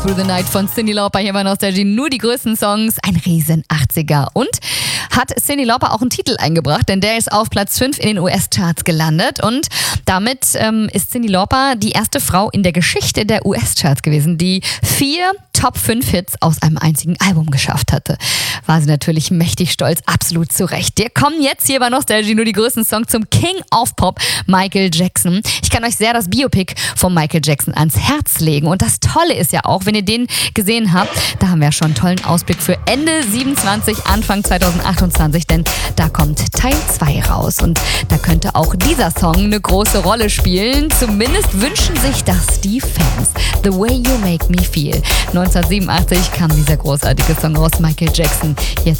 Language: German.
Through the Night von Cyndi Lauper hier bei Nostalgie. Nur die größten Songs, ein riesen 80er. Und hat Cyndi Lauper auch einen Titel eingebracht, denn der ist auf Platz 5 in den US-Charts gelandet. Und damit ist Cyndi Lauper die erste Frau in der Geschichte der US-Charts gewesen, die 4 Top-5-Hits aus einem einzigen Album geschafft hatte. War sie natürlich mächtig stolz, absolut zu Recht. Wir kommen jetzt hier bei Nostalgie nur die größten Songs zum King of Pop, Michael Jackson. Ich kann euch sehr das Biopic von Michael Jackson ans Herz legen. Und das Tolle ist ja auch, wenn ihr den gesehen habt, da haben wir ja schon einen tollen Ausblick für Ende 27, Anfang 2028, denn da kommt Teil 2 raus. Und da könnte auch dieser Song eine große Rolle spielen. Zumindest wünschen sich das die Fans. The Way You Make Me Feel. 1987 kam dieser großartige Song raus, Michael Jackson. Jetzt